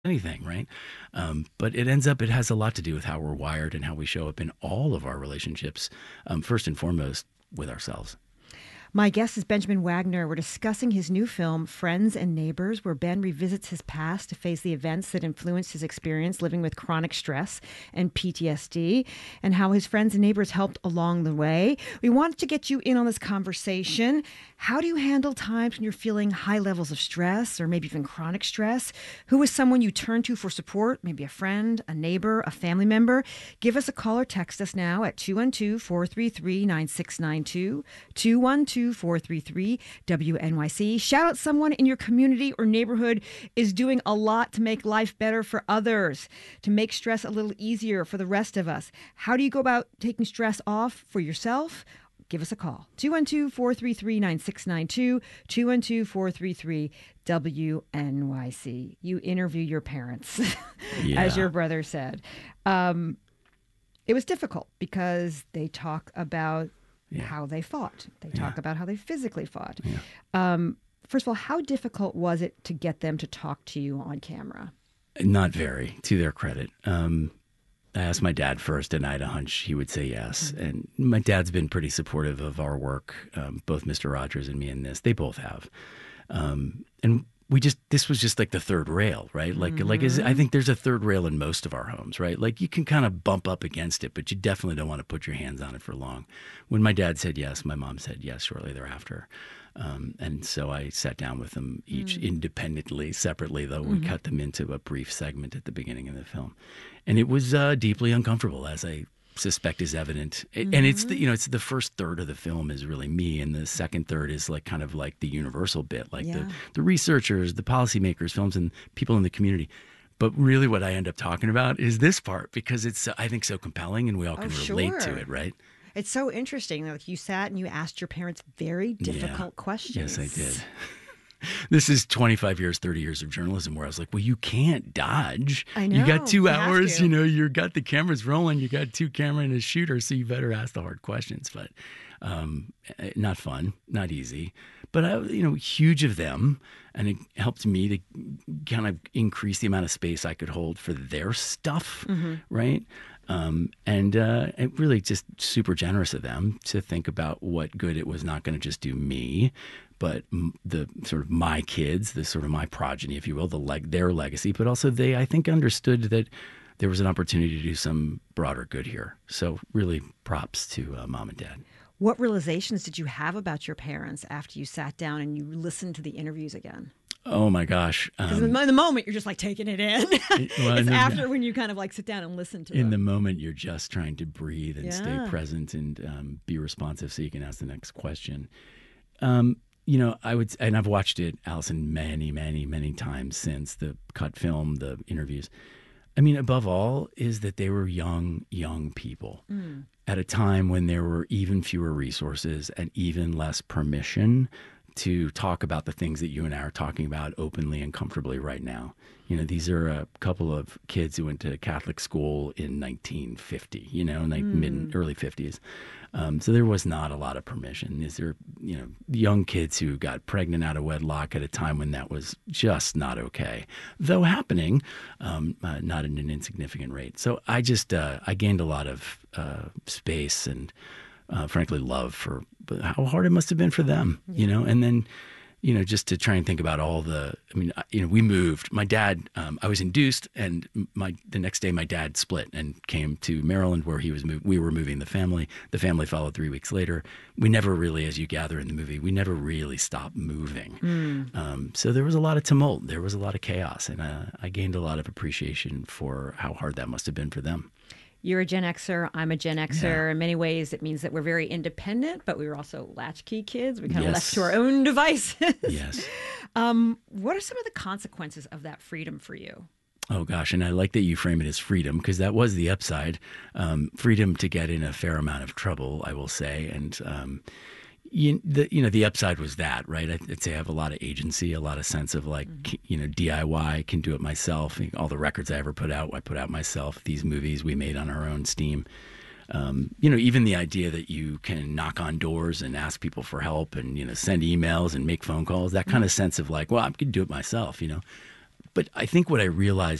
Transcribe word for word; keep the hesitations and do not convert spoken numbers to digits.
anything, right? Um, but it ends up, it has a lot to do with how we're wired and how we show up in all of our relationships, um, first and foremost with ourselves. My guest is Benjamin Wagner. We're discussing his new film, Friends and Neighbors, where Ben revisits his past to face the events that influenced his experience living with chronic stress and P T S D, and how his friends and neighbors helped along the way. We wanted to get you in on this conversation. How do you handle times when you're feeling high levels of stress or maybe even chronic stress? Who is someone you turn to for support? Maybe a friend, a neighbor, a family member? Give us a call or text us now at two one two, four three three, nine six nine two, two one two, four three three, W N Y C. Shout out someone in your community or neighborhood is doing a lot to make life better for others, to make stress a little easier for the rest of us. How do you go about taking stress off for yourself? Give us a call. two one two, four three three, nine six nine two, two one two, four three three, W N Y C. You interview your parents, Yeah. as your brother said. Um, it was difficult because they talk about Yeah. how they fought. They talk Yeah. about how they physically fought. Yeah. Um, first of all, how difficult was it to get them to talk to you on camera? Not very, to their credit. Um, I asked my dad first, and I had a hunch he would say yes. Mm-hmm. And my dad's been pretty supportive of our work, um, both Mister Rogers and me in this. They both have. Um, and we just, this was just like the third rail, right? Like, Mm-hmm. like is, I think there's a third rail in most of our homes, right? Like you can kind of bump up against it, but you definitely don't want to put your hands on it for long. When my dad said yes, my mom said yes shortly thereafter. Um, and so I sat down with them each Mm. independently, separately, though we Mhm. cut them into a brief segment at the beginning of the film. And it was uh, deeply uncomfortable, as I suspect is evident. It- And it's the, you know, it's the first third of the film is really me, and the second third is like kind of like the universal bit, like Yeah. the, the researchers, the policymakers, films, and people in the community. But really what I end up talking about is this part because it's, I think, so compelling and we all Oh, can relate to sure. it, right? It's so interesting. Like you sat and you asked your parents very difficult questions. Yes, I did. This is twenty-five years, thirty years of journalism where I was like, well, you can't dodge. I You know, got two you have hours, to. you know, you got the cameras rolling, you got two camera and a shooter, so you better ask the hard questions. But um, eh, not fun, not easy. But, I, you know, huge of them. And it helped me to kind of increase the amount of space I could hold for their stuff, Mm-hmm. right? Um, and uh, it really just super generous of them to think about what good it was not going to just do me, but m- the sort of my kids, the sort of my progeny, if you will, the leg their legacy. But also they, I think, understood that there was an opportunity to do some broader good here. So really props to uh, mom and dad. What realizations did you have about your parents after you sat down and you listened to the interviews again? Oh my gosh. Because Um, in, the, in the moment, you're just like taking it in. well, It's no, no. after when you kind of like sit down and listen to in the them. moment, you're just trying to breathe and stay Yeah. present and um, be responsive so you can ask the next question. Um, you know, I would, and I've watched it, Allison, many, many, many times since the cut film, the interviews. I mean, above all, is that they were young, young people Mm. at a time when there were even fewer resources and even less permission to talk about the things that you and I are talking about openly and comfortably right now. You know, these are a couple of kids who went to Catholic school in nineteen fifty, you know, like Mm. mid, early fifties. Um, so there was not a lot of permission. These are, you know, young kids who got pregnant out of wedlock at a time when that was just not okay, though happening, um, uh, not at an insignificant rate. So I just, uh, I gained a lot of uh, space and uh, frankly love for how hard it must have been for them, you know, and then, you know, just to try and think about all the, I mean, I- you know, we moved, my dad, um, I was induced and my, the next day my dad split and came to Maryland where he was, mov- we were moving the family. The family followed three weeks later. We never really, as you gather in the movie, we never really stopped moving. Mm. Um, so there was a lot of tumult. There was a lot of chaos. And uh, I gained a lot of appreciation for how hard that must have been for them. You're a Gen Xer. I'm a Gen Xer. Yeah. In many ways, it means that we're very independent, but we were also latchkey kids. We kind of Yes. left to our own devices. Yes. Um, what are some of the consequences of that freedom for you? Oh, gosh. And I like that you frame it as freedom because that was the upside. Um, freedom to get in a fair amount of trouble, I will say. And, um, you, the, you know, the upside was that, right? I'd, I'd say I have a lot of agency, a lot of sense of like, Mm-hmm. you know, D I Y, can do it myself. All the records I ever put out, I put out myself. These movies we made on our own steam. Um, you know, even the idea that you can knock on doors and ask people for help and, you know, send emails and make phone calls, that kind of sense of like, well, I can do it myself, you know. But I think what I realized